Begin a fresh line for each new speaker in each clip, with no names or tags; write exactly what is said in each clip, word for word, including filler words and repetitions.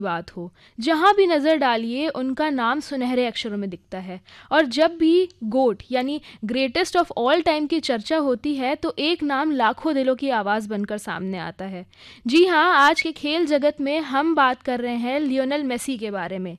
बात हो, जहाँ भी नज़र डालिए उनका नाम सुनहरे अक्षरों में दिखता है। और जब भी गोट यानी ग्रेटेस्ट ऑफ ऑल टाइम की चर्चा होती है तो एक नाम लाखों दिलों की आवाज़ बनकर सामने आता है। जी हाँ, आज के खेल जगत में हम बात कर रहे हैं लियोनेल मेसी के बारे में।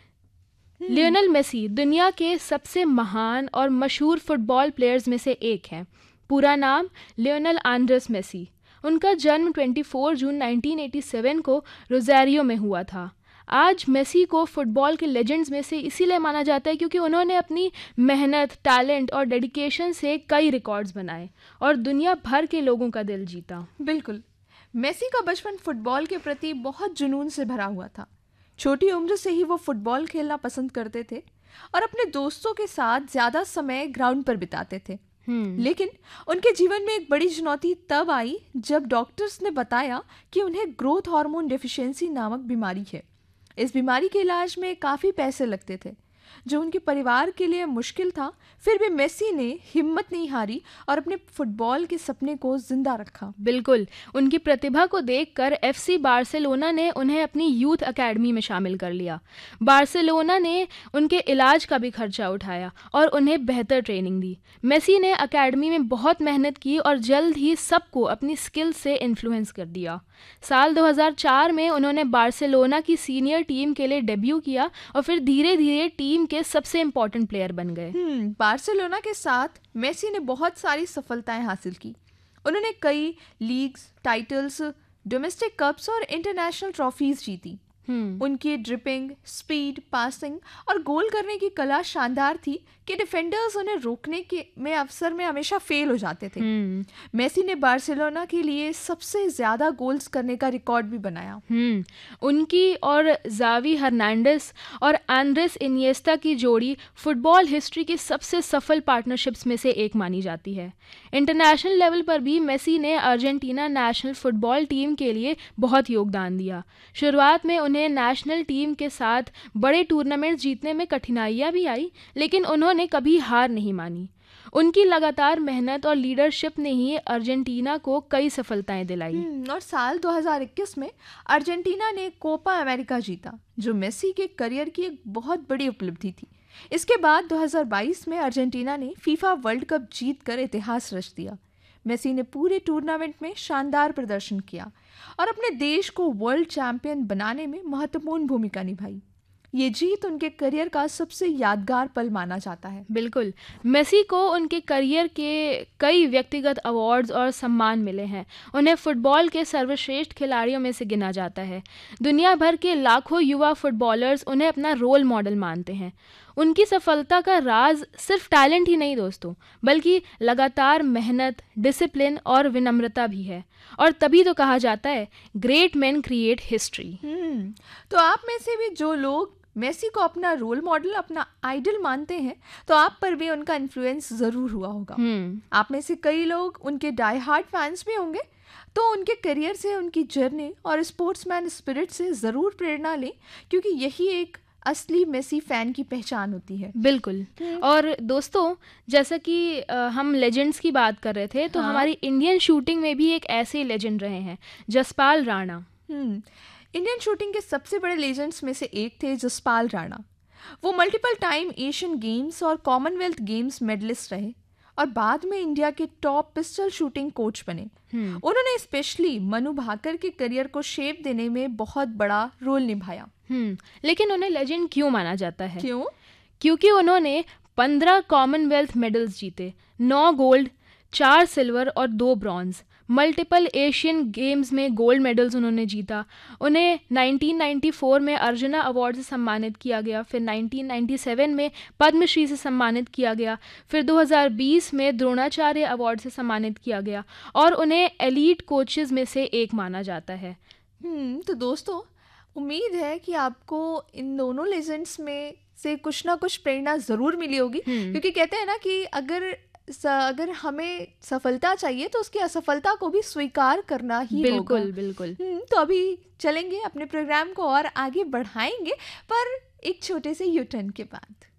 लियोनेल मेसी दुनिया के सबसे महान और मशहूर फुटबॉल प्लेयर्स में से एक हैं। पूरा नाम लियोनेल आंद्रेस मेसी। उनका जन्म चौबीस जून उन्नीस सौ सत्तासी को रोज़ारियो में हुआ था। आज मेसी को फुटबॉल के लेजेंड्स में से इसीलिए माना जाता है क्योंकि उन्होंने अपनी मेहनत, टैलेंट और डेडिकेशन से कई रिकॉर्ड्स बनाए और दुनिया भर के लोगों का दिल जीता।
बिल्कुल, मेसी का बचपन फुटबॉल के प्रति बहुत जुनून से भरा हुआ था। छोटी उम्र से ही वो फुटबॉल खेलना पसंद करते थे और अपने दोस्तों के साथ ज़्यादा समय ग्राउंड पर बिताते थे। लेकिन उनके जीवन में एक बड़ी चुनौती तब आई जब डॉक्टर्स ने बताया कि उन्हें ग्रोथ हार्मोन डेफिशिएंसी नामक बीमारी है। इस बीमारी के इलाज में काफ़ी पैसे लगते थे, जो उनके परिवार के लिए मुश्किल था। फिर भी मेसी ने हिम्मत नहीं हारी और अपने फुटबॉल के सपने को जिंदा रखा।
बिल्कुल, उनकी प्रतिभा को देखकर एफसी बार्सिलोना ने उन्हें अपनी यूथ एकेडमी में शामिल कर लिया। बार्सिलोना ने उनके इलाज का भी खर्चा उठाया और उन्हें बेहतर ट्रेनिंग दी। मेसी ने एकेडमी में बहुत मेहनत की और जल्द ही सबको अपनी स्किल से इन्फ्लुएंस कर दिया। साल दो हज़ार चार में उन्होंने बार्सिलोना की सीनियर टीम के लिए डेब्यू किया और फिर धीरे धीरे टीम के सबसे इम्पोर्टेंट प्लेयर बन गए।
हम्म बार्सिलोना के साथ मेसी ने बहुत सारी सफलताएं हासिल की। उन्होंने कई लीग्स, टाइटल्स, डोमेस्टिक कप्स और इंटरनेशनल ट्रॉफीज जीती। उनकी ड्रिपिंग, स्पीड, पासिंग और गोल करने की कला शानदार थी कि डिफेंडर्स उन्हें रोकने के में अवसर में हमेशा फेल हो जाते थे। मेसी ने बार्सिलोना के लिए सबसे ज़्यादा गोल्स करने का रिकॉर्ड भी बनाया।
उनकी और जावी हर्नांडेस और एंड्रेस इनिएस्टा की जोड़ी फुटबॉल हिस्ट्री की सबसे सफल पार्टनरशिप्स में से एक मानी जाती है। इंटरनेशनल लेवल पर भी मेसी ने अर्जेंटीना नेशनल फुटबॉल टीम के लिए बहुत योगदान दिया। शुरुआत में उन्हें नेशनल टीम के साथ बड़े टूर्नामेंट्स जीतने में कठिनाइयां भी आई, लेकिन उन्होंने कभी हार नहीं मानी। उनकी लगातार मेहनत और लीडरशिप ने ही अर्जेंटीना को कई सफलताएं दिलाई।
और साल दो हज़ार इक्कीस में अर्जेंटीना ने कोपा अमेरिका जीता, जो मेसी के करियर की एक बहुत बड़ी उपलब्धि थी। इसके बाद दो हज़ार बाईस में अर्जेंटीना ने फीफा वर्ल्ड कप जीतकर इतिहास रच दिया। मेसी ने पूरे टूर्नामेंट में शानदार प्रदर्शन किया और अपने देश को वर्ल्ड चैंपियन बनाने में महत्वपूर्ण भूमिका निभाई। ये जीत उनके करियर का सबसे यादगार पल माना जाता है।
बिल्कुल, मेसी को उनके करियर के कई व्यक्तिगत अवार्ड्स और सम्मान मिले हैं। उन्हें फुटबॉल के सर्वश्रेष्ठ खिलाड़ियों में से गिना जाता है। दुनिया भर के लाखों युवा फुटबॉलर्स उन्हें अपना रोल मॉडल मानते हैं। उनकी सफलता का राज सिर्फ टैलेंट ही नहीं दोस्तों, बल्कि लगातार मेहनत, डिसिप्लिन और विनम्रता भी है। और तभी तो कहा जाता है, ग्रेट मैन क्रिएट हिस्ट्री।
तो आप में से भी जो लोग मेसी को अपना रोल मॉडल, अपना आइडल मानते हैं, तो आप पर भी उनका इन्फ्लुएंस ज़रूर हुआ होगा। आप में से कई लोग उनके डाई हार्ड फैंस भी होंगे। तो उनके करियर से, उनकी जर्नी और स्पोर्ट्समैन स्पिरिट से ज़रूर प्रेरणा लें, क्योंकि यही एक असली मेसी फ़ैन की पहचान होती है।
बिल्कुल। और दोस्तों, जैसा कि हम लेजेंड्स की बात कर रहे थे, तो हाँ। हमारी इंडियन शूटिंग में भी एक ऐसे लेजेंड रहे हैं, जसपाल राणा।
इंडियन शूटिंग के सबसे बड़े लेजेंड्स में से एक थे जसपाल राणा। वो मल्टीपल टाइम एशियन गेम्स और कॉमनवेल्थ गेम्स मेडलिस्ट रहे और बाद में इंडिया के टॉप पिस्टल शूटिंग कोच बने। उन्होंने स्पेशली मनु भाकर के करियर को शेप देने में बहुत बड़ा रोल निभाया।
लेकिन उन्हें लेजेंड क्यों माना जाता है?
क्यों?
क्योंकि उन्होंने पंद्रह कॉमनवेल्थ मेडल्स जीते, नौ गोल्ड, चार सिल्वर और दो ब्रॉन्ज। मल्टीपल एशियन गेम्स में गोल्ड मेडल्स उन्होंने जीता। उन्हें उन्नीस सौ चौरानवे में अर्जुना अवार्ड से सम्मानित किया गया, फिर उन्नीस सौ सत्तानवे में पद्मश्री से सम्मानित किया गया, फिर दो हज़ार बीस में द्रोणाचार्य अवार्ड से सम्मानित किया गया और उन्हें एलीट कोचेस में से एक माना जाता है।
हम्म तो दोस्तों, उम्मीद है कि आपको इन दोनों लेजेंड्स में से कुछ ना कुछ प्रेरणा ज़रूर मिली होगी, क्योंकि कहते हैं ना कि अगर अगर हमें सफलता चाहिए तो उसकी असफलता को भी स्वीकार करना ही
बिल्कुल
होगा।
बिल्कुल।
तो अभी चलेंगे अपने प्रोग्राम को और आगे बढ़ाएंगे, पर एक छोटे से यू टर्न के बाद।